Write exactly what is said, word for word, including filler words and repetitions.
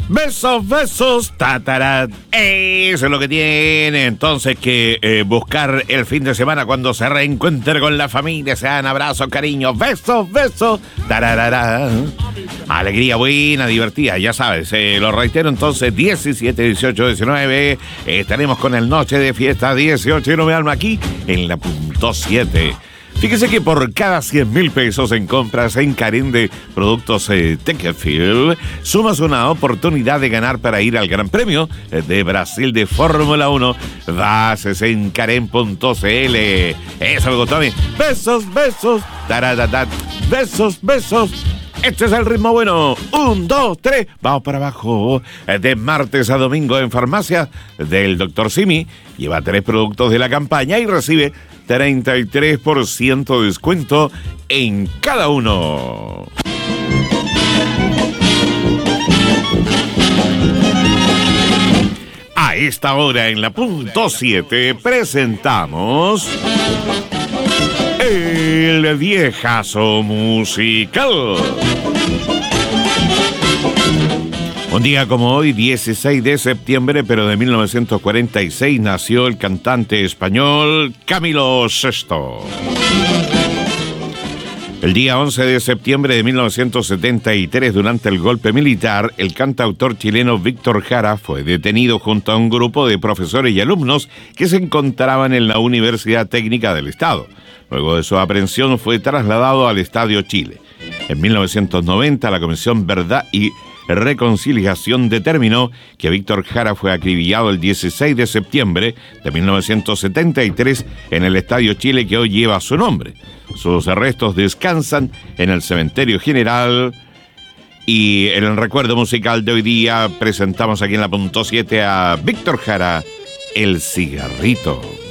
Besos, besos, tatará. Eso es lo que tiene. Entonces que eh, buscar el fin de semana cuando se reencuentre con la familia. Se dan abrazos, cariños, besos, besos, tararara. Alegría buena, divertida, ya sabes. Eh, lo reitero entonces, diecisiete, dieciocho, diecinueve. Estaremos con el Noche de Fiesta dieciocho y no me alma aquí en la punto siete. Fíjese que por cada cien mil pesos en compras en Karen de productos eh, Tekefield, sumas una oportunidad de ganar para ir al Gran Premio de Brasil de Fórmula uno. Bases en Karen punto c l. Eso me gustó a mí. Besos, besos, taratatat, besos, besos. Este es el ritmo bueno. Un, dos, tres. Vamos para abajo. De martes a domingo en farmacia del doctor Simi. Lleva tres productos de la campaña y recibe treinta y tres por ciento de descuento en cada uno. A esta hora en la punto siete presentamos el viejazo musical. Un día como hoy, dieciséis de septiembre, pero de mil novecientos cuarenta y seis, nació el cantante español Camilo Sesto. El día once de septiembre de mil novecientos setenta y tres, durante el golpe militar, el cantautor chileno Víctor Jara fue detenido junto a un grupo de profesores y alumnos que se encontraban en la Universidad Técnica del Estado. Luego de su aprehensión fue trasladado al Estadio Chile. En mil novecientos noventa, la Comisión Verdad y Reconciliación determinó que Víctor Jara fue acribillado el dieciséis de septiembre de mil novecientos setenta y tres en el Estadio Chile que hoy lleva su nombre. Sus restos descansan en el Cementerio General. Y en el recuerdo musical de hoy día presentamos aquí en la punto siete a Víctor Jara, El Cigarrito.